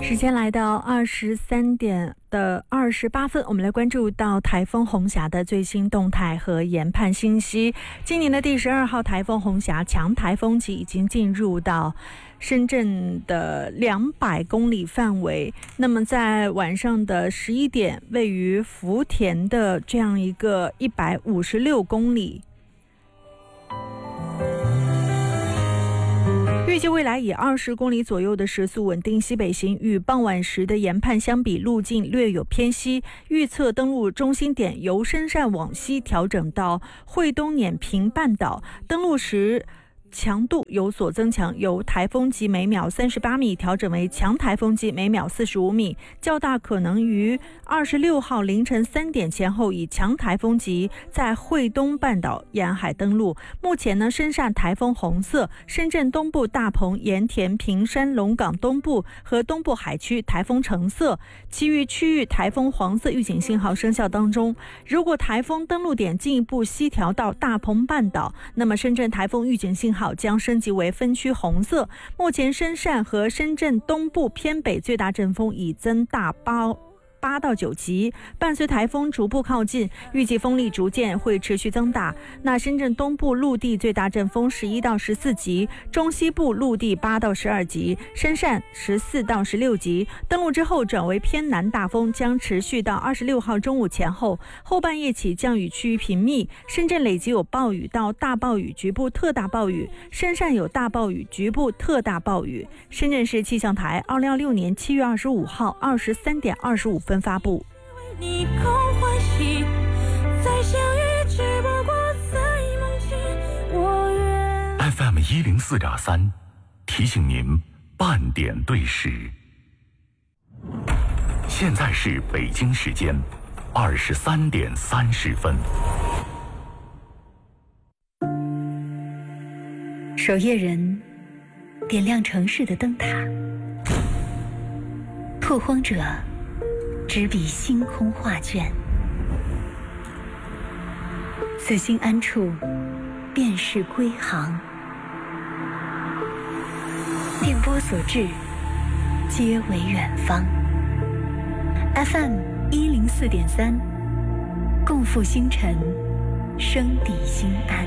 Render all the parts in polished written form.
时间来到23点的28分，我们来关注到台风红霞的最新动态和研判信息。今年的第12号台风红霞强台风级已经进入到深圳的200公里范围，那么在晚上的11点，位于福田的这样一个156公里。预计未来以20公里左右的时速稳定西北行，与傍晚时的研判相比，路径略有偏西。预测登陆中心点由深汕往西调整到惠东碾平半岛，登陆时强度有所增强，由台风级每秒38米调整为强台风级每秒45米，较大可能于26号凌晨3点前后以强台风级在惠东半岛沿海登陆。目前呢，深汕台风红色，深圳东部、大鹏、盐田、平山、龙岗东部和东部海区台风橙色，其余区域台风黄色预警信号生效当中。如果台风登陆点进一步西调到大鹏半岛，那么深圳台风预警信号将升级为分区红色。目前深汕和深圳东部偏北最大阵风已增大8到9级，伴随台风逐步靠近，预计风力逐渐会持续增大。那深圳东部陆地最大阵风11到14级，中西部陆地8到12级，深汕14到16级。登陆之后转为偏南大风，将持续到26号中午前后，后半夜起降雨趋于频密，深圳累计有暴雨到大暴雨，局部特大暴雨，深汕有大暴雨，局部特大暴雨。深圳市气象台2026年7月25号23点25分发布。 你空欢喜，再相遇只不过在梦境，我愿 FM 104.3提醒您半点对时。现在是北京时间23点30分。 守夜人点亮城市的灯塔，拓荒者执笔星空画卷，此心安处便是归航。电波所至，皆为远方。FM 104.3，共赴星辰，声抵心安。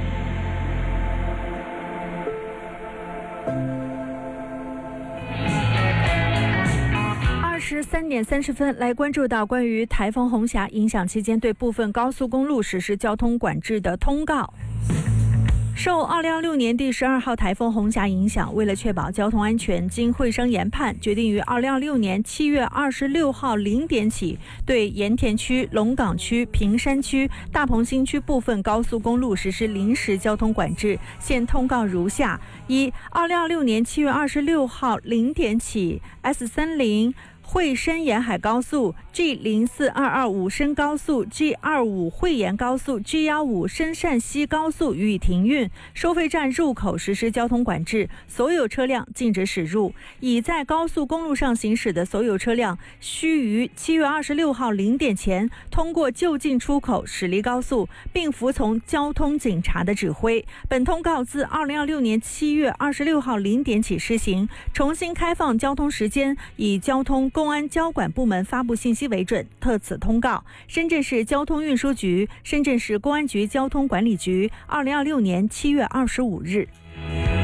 23点30分，来关注到关于台风红霞影响期间对部分高速公路实施交通管制的通告。受2026年第12号台风红霞影响，为了确保交通安全，经会商研判，决定于2026年7月26号0点起，对盐田区、龙岗区、平山区、大鹏新区部分高速公路实施临时交通管制。现通告如下：一、2026年7月26号0点起 ，S30惠深沿海高速、G04225 武深高速、G25惠沿高速、G15深汕西高速予以停运，收费站入口实施交通管制，所有车辆禁止驶入。已在高速公路上行驶的所有车辆，需于7月26号0点前通过就近出口驶离高速，并服从交通警察的指挥。本通告自2026年7月26号0点起施行，重新开放交通时间以交通公安交管部门发布信息为准。特此通告，深圳市交通运输局、深圳市公安局交通管理局，2026年7月25日。